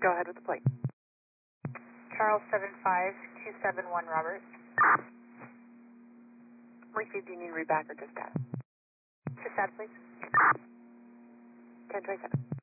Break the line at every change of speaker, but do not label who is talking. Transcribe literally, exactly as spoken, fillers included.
Go ahead with the plate.
Charles seven five two seven one Robert.
Received, do you need to read back or just that?
Just that, please.
ten twenty-seven.